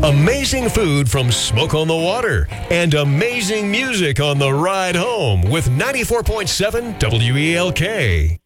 Amazing food from Smoke on the Water and amazing music on the ride home with 94.7 WELK.